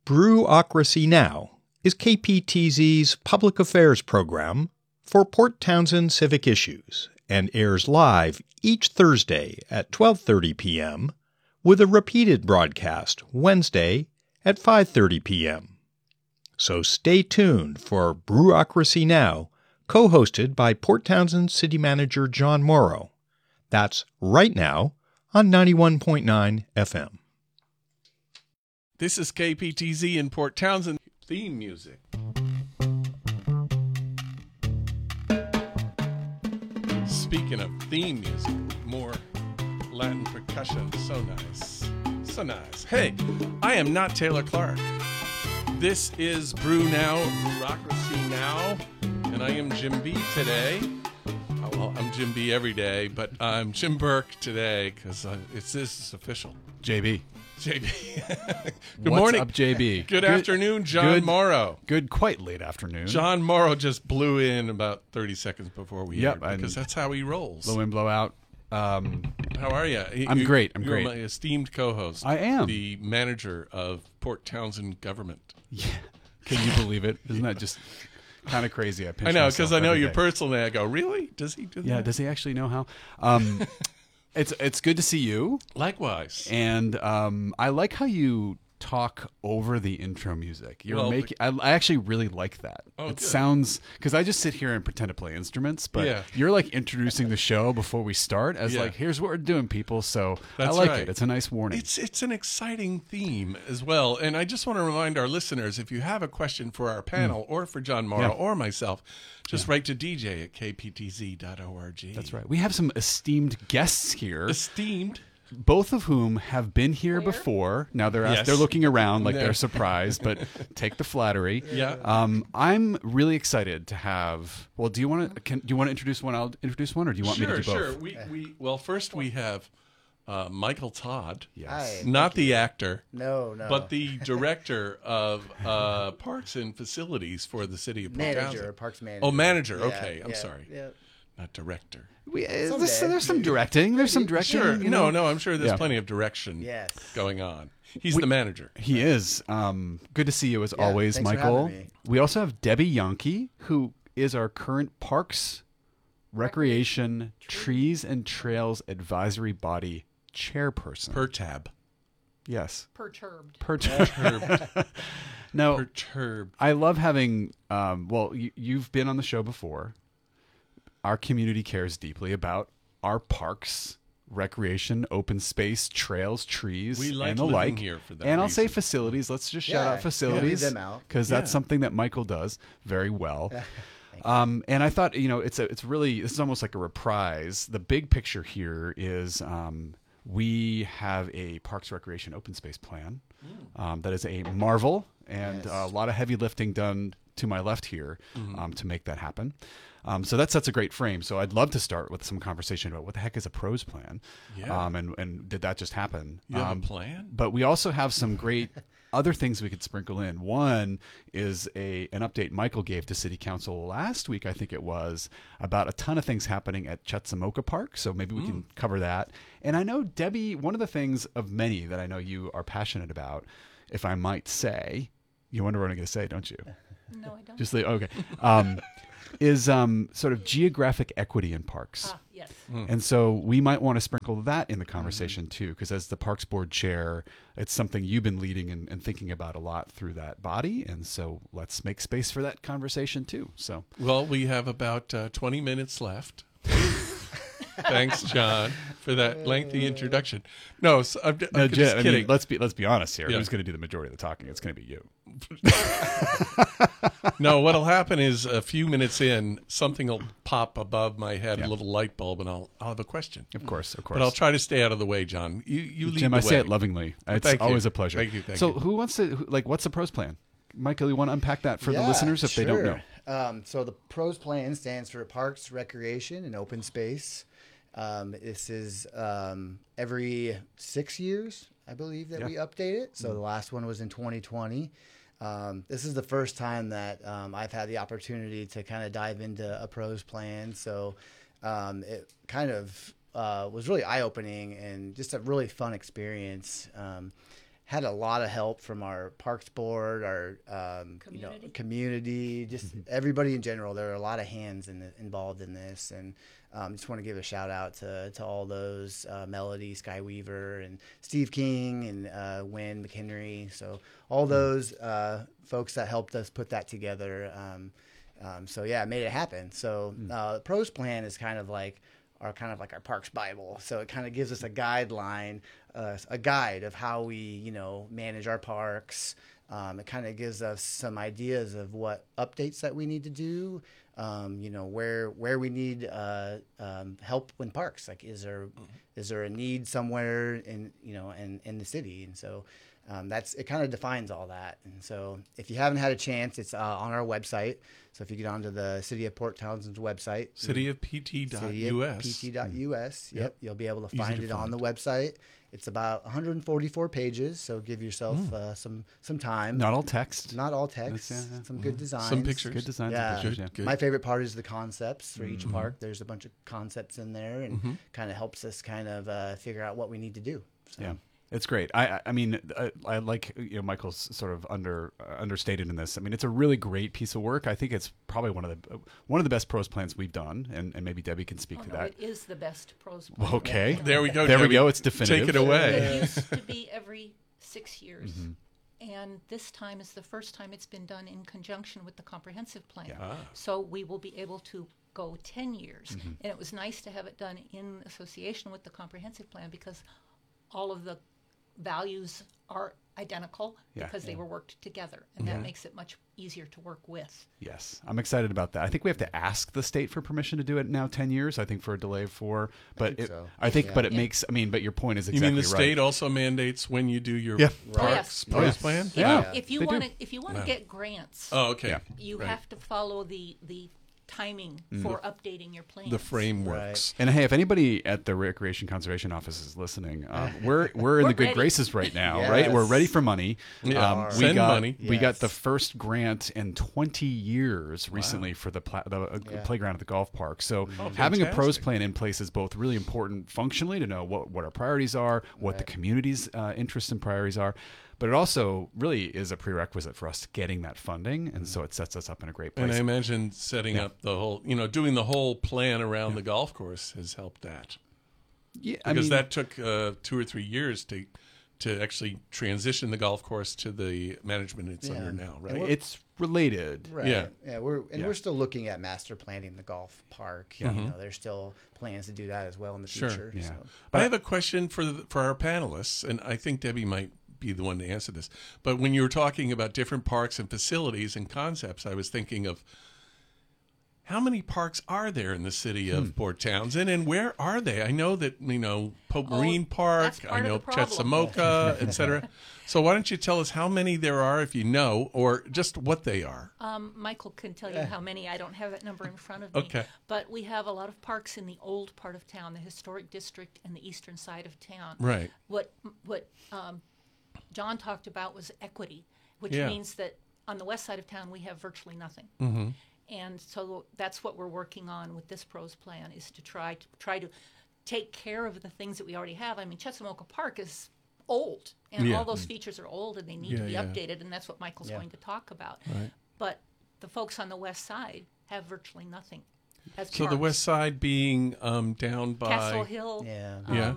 Brewocracy Now! Is KPTZ's public affairs program for Port Townsend civic issues and airs live each Thursday at 12:30 p.m. with a repeated broadcast Wednesday at 5:30 p.m. So stay tuned for Brewocracy Now!, co-hosted by Port Townsend City Manager John Morrow. That's right now on 91.9 FM. This is KPTZ in Port Townsend. Theme music. Speaking of theme music, more Latin percussion. So nice. So nice. Hey, I am not Taylor Clark. This is Brew Now, Brewocracy Now, and I am Jim B today. Well, I'm Jim B every day, but I'm Jim Burke today because this is official. JB. Good What's morning. up, JB? Good afternoon, John Morrow. Good, quite late afternoon. John Morrow just blew in about 30 seconds before we Yep, aired, because that's how he rolls. Blow in, blow out. How are you? I'm great. I'm You're great. my esteemed co-host. I am. The manager of Port Townsend government. Yeah. Can you believe it? Isn't that just kind of crazy? I know, because I know every you day. personally. I go, really? Does he do that? Yeah, does he actually know how? It's good to see you. Likewise. And I like how you talk over the intro music. I actually really like that. Oh, it good. sounds, because I just sit here and pretend to play instruments, but Yeah. you're like introducing the show before we start as Yeah. like, here's what we're doing, people. So That's I like right. it. It's a nice warning. It's an exciting theme as well. And I just want to remind our listeners, if you have a question for our panel or for John Morrow or myself, just write to DJ at kptz.org. That's right. We have some esteemed guests here, Esteemed. both of whom have been here before. Now Yes. they're looking around like No. they're surprised, but take the flattery. Yeah. I'm really excited to have. Well, do you want to introduce one? I'll introduce one, or do you want me to do both? Sure. Well, first we have Michael Todd. Yes. Hi. Not the actor. No. But the director of parks and facilities for the city of Port manager, Townsend. parks manager. Oh, manager. Yeah, Okay, I'm yeah, sorry. Yeah. Not director. There's some directing. There's some directing. Sure. you know? No, I'm sure there's Yeah. plenty of direction Yes. going on. He's the manager. He is. Good to see you as always, thanks for Michael. having me. We also have Debbie Yonke, who is our current Parks, Recreation, Trees and Trails Advisory Body chairperson. Pertab. Yes. Perturbed. Perturbed. No, Perturbed. I love having. You've been on the show before. Our community cares deeply about our parks, recreation, open space, trails, trees, We like and the living like. here for that and I'll say reason. facilities. Let's just shout Yeah, out facilities leave them out. because that's Yeah. something that Michael does very well. And I thought, it's really, this is almost like a reprise. The big picture here is we have a Parks Recreation open space plan that is a marvel, and a lot of heavy lifting done to my left here to make that happen. So that sets a great frame. So I'd love to start with some conversation about what the heck is a pros plan, Yeah. and did that just happen? You have a plan? But we also have some great other things we could sprinkle in. One is an update Michael gave to City Council last week, I think it was, about a ton of things happening at Chetsamoka Park. So maybe we can cover that. And I know, Debbie, one of the things of many that I know you are passionate about, if I might say, you wonder what I'm going to say, don't you? No, I don't. Just okay. Is sort of geographic equity in parks. Yes. And so we might want to sprinkle that in the conversation too, because as the Parks Board chair, it's something you've been leading and thinking about a lot through that body. And so let's make space for that conversation too. So Well, we have about 20 minutes left. Thanks, John, for that lengthy introduction. No, so I'm just kidding. let's be honest here. Yeah. Who's going to do the majority of the talking? It's going to be you. No, what'll happen is a few minutes in, something will pop above my head, a little light bulb, and I'll have a question. Of course. But I'll try to stay out of the way, John. You lead Jim, the I way. say it lovingly. It's Thank you. always a pleasure. Thank you. So who wants to, what's the pros plan? Michael, you want to unpack that for the listeners if they don't know? So the PROS plan stands for Parks, Recreation, and Open Space. This is every 6 years, I believe, that we update it. So the last one was in 2020. This is the first time that I've had the opportunity to kind of dive into a PROS plan. So it kind of was really eye-opening and just a really fun experience. had a lot of help from our Parks Board, our community, just everybody in general. There are a lot of hands involved in this, and just want to give a shout out to all those, Melody Skyweaver and Steve King and Wynn McHenry. So all those folks that helped us put that together. So yeah, it made it happen. So the pros plan is kind of like our Parks Bible. So it kind of gives us a guideline, a guide of how we, manage our parks. It kind of gives us some ideas of what updates that we need to do. Where we need help in parks. Like, is there a need somewhere in the city? And so it kind of defines all that. And so if you haven't had a chance, it's on our website. So if you get onto the City of Port Townsend's website, cityofpt.us. cityofpt.us, yep, you'll be able to find it on the website. It's about 144 pages, so give yourself some time. Not all text. Not all text. Some good designs. Some pictures. Good designs. Yeah. And pictures, Good. My favorite part is the concepts for each park. There's a bunch of concepts in there, and kind of helps us figure out what we need to do. So. Yeah. It's great. I mean, I like Michael's sort of understated in this. I mean, it's a really great piece of work. I think it's probably one of the best pros plans we've done, and maybe Debbie can speak to that. It is the best pros plan. Okay, There we go. There we Debbie. go. It's definitive. Take it away. It used to be every 6 years. And this time is the first time it's been done in conjunction with the comprehensive plan. So we will be able to go 10 years. And it was nice to have it done in association with the comprehensive plan, because all of the values are identical because they were worked together, and that makes it much easier to work with. Yes, I'm excited about that. I think we have to ask the state for permission to do it now 10 years, I think, for a delay of 4. But it makes, but your point is exactly right. You mean the state also mandates when you do your parks Oh, pros plan? If you want to get grants, you have to follow the timing for updating your plans. The frameworks. And hey, if anybody at the Recreation Conservation Office is listening, we're in the good ready. graces right now, Yes. right? We're ready for money. Send money. We got the first grant in 20 years recently for the playground at the golf park. So having a pros plan in place is both really important functionally to know what our priorities are, what the community's interests and priorities are. But it also really is a prerequisite for us getting that funding, and so it sets us up in a great place. And I imagine setting up the whole, doing the whole plan around the golf course has helped that. Yeah, Because that took 2 or 3 years to actually transition the golf course to the management it's under now, right? It's related. Right. Yeah. We're still looking at master planning the golf park. There's still plans to do that as well in the future. Yeah. So. But I have a question for our panelists, and I think Debbie might be the one to answer this. But when you were talking about different parks and facilities and concepts, I was thinking of how many parks are there in the city of Port Townsend, and where are they? I know that, Pope Marine Park, that's part I know of the problem. Chetsamoka, etc. So why don't you tell us how many there are, if you know, or just what they are? Michael can tell you how many. I don't have that number in front of me. Okay. But we have a lot of parks in the old part of town, the historic district, and the eastern side of town. Right. What John talked about was equity, which means that on the west side of town we have virtually nothing. And so that's what we're working on with this pros plan, is to try to take care of the things that we already have. I mean, Chetsamoka Park is old, and all those features are old, and they need to be updated, and that's what Michael's going to talk about. Right. But the folks on the west side have virtually nothing. As So the parks. west side being down by Castle Hill, Yeah. Yeah.